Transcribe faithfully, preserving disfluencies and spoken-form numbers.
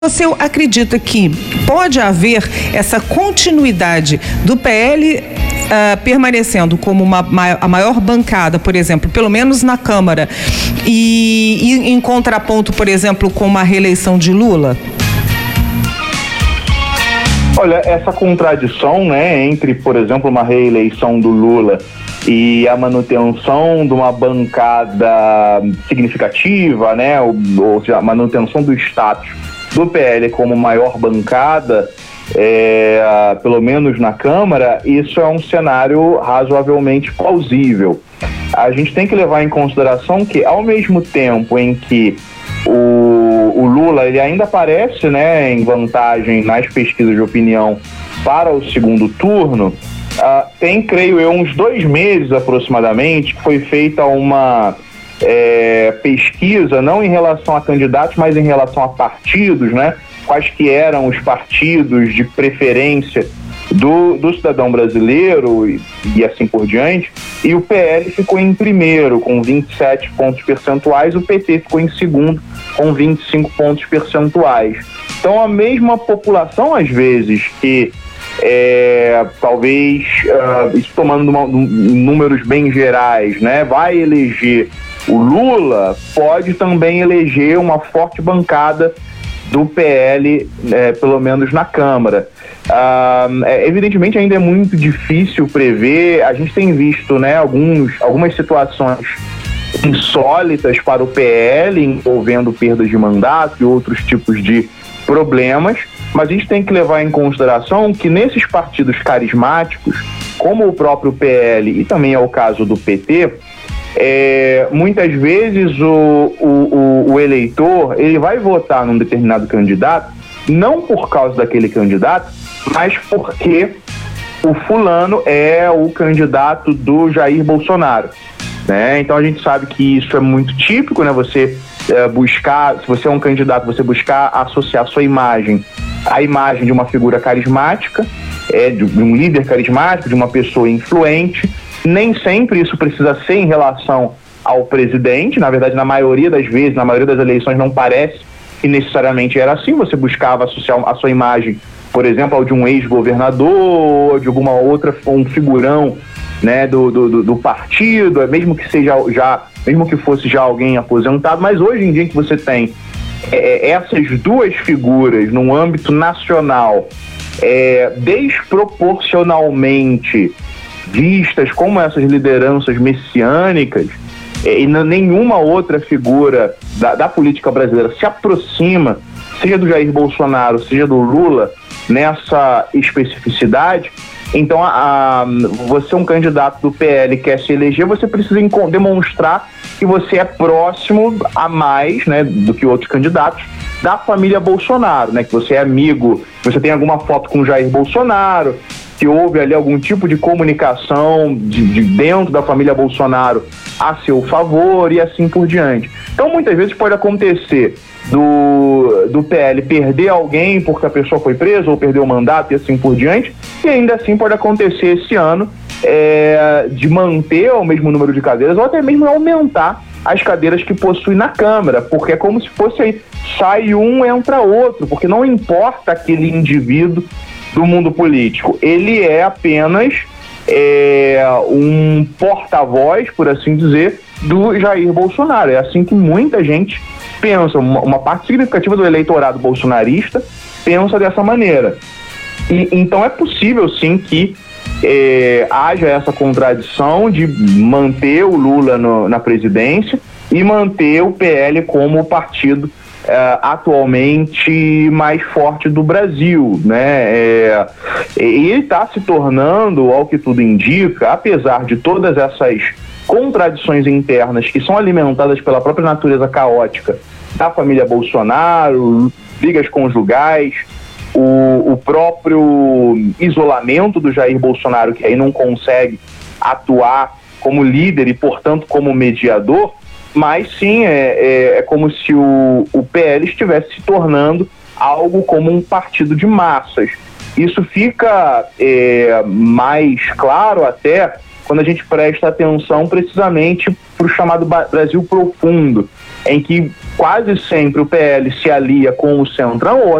Você acredita que pode haver essa continuidade do P L uh, permanecendo como uma, a maior bancada, por exemplo, pelo menos na Câmara, e, e em contraponto, por exemplo, com uma reeleição de Lula? Olha, essa contradição, né, entre, por exemplo, uma reeleição do Lula e a manutenção de uma bancada significativa, né, ou, ou seja, a manutenção do status do P L como maior bancada, é, pelo menos na Câmara, isso é um cenário razoavelmente plausível. A gente tem que levar em consideração que, ao mesmo tempo em que o, o Lula ele ainda aparece, né, em vantagem nas pesquisas de opinião para o segundo turno, uh, tem, creio eu, uns dois meses aproximadamente, que foi feita uma é, pesquisa, não em relação a candidatos, mas em relação a partidos, né? Quais que eram os partidos de preferência do, do cidadão brasileiro e, e assim por diante, e o P L ficou em primeiro com vinte e sete pontos percentuais, o P T ficou em segundo com vinte e cinco pontos percentuais. Então a mesma população, às vezes, que é, talvez, uh, isso tomando uma, um, números bem gerais, né, vai eleger o Lula, pode também eleger uma forte bancada do P L, é, pelo menos na Câmara. Ah, é, evidentemente ainda é muito difícil prever. A gente tem visto, né, alguns, algumas situações insólitas para o P L, envolvendo perdas de mandato e outros tipos de problemas, mas a gente tem que levar em consideração que nesses partidos carismáticos, como o próprio P L e também é o caso do P T, É, muitas vezes o, o, o eleitor ele vai votar num determinado candidato não por causa daquele candidato, mas porque o fulano é o candidato do Jair Bolsonaro, né? Então a gente sabe que isso é muito típico, né? Você é, buscar, se você é um candidato, você buscar associar sua imagem à imagem de uma figura carismática, é, de, de um líder carismático, de uma pessoa influente. Nem sempre isso precisa ser em relação ao presidente. Na verdade, na maioria das vezes, na maioria das eleições, não parece que necessariamente era assim. Você buscava associar a sua imagem, por exemplo, ao de um ex-governador, ou de alguma outra, um figurão, né, do, do, do partido, mesmo que seja já, mesmo que fosse já alguém aposentado. Mas hoje em dia que você tem é, essas duas figuras num âmbito nacional, é, desproporcionalmente vistas como essas lideranças messiânicas, e nenhuma outra figura da, da política brasileira se aproxima, seja do Jair Bolsonaro, seja do Lula, nessa especificidade. Então, a, a, você é um candidato do P L, quer se eleger, você precisa demonstrar que você é próximo a mais, né, do que outros candidatos da família Bolsonaro, né, que você é amigo, você tem alguma foto com o Jair Bolsonaro, que houve ali algum tipo de comunicação de, de dentro da família Bolsonaro a seu favor e assim por diante. Então, muitas vezes pode acontecer do, do P L perder alguém porque a pessoa foi presa ou perdeu o mandato e assim por diante, e ainda assim pode acontecer esse ano é, de manter o mesmo número de cadeiras ou até mesmo aumentar as cadeiras que possui na Câmara, porque é como se fosse aí, sai um, entra outro, porque não importa aquele indivíduo do mundo político, ele é apenas é, um porta-voz, por assim dizer, do Jair Bolsonaro. É assim que muita gente pensa, uma, uma parte significativa do eleitorado bolsonarista pensa dessa maneira. E, então é possível sim que é, haja essa contradição de manter o Lula no, na presidência e manter o P L como partido Uh, atualmente mais forte do Brasil, né? É, ele está se tornando, ao que tudo indica, apesar de todas essas contradições internas que são alimentadas pela própria natureza caótica da família Bolsonaro, brigas conjugais, o, o próprio isolamento do Jair Bolsonaro, que aí não consegue atuar como líder e, portanto, como mediador. Mas sim, é, é, é como se o, o P L estivesse se tornando algo como um partido de massas. Isso fica é, mais claro até quando a gente presta atenção precisamente para o chamado Brasil profundo, em que quase sempre o P L se alia com o Centrão, ou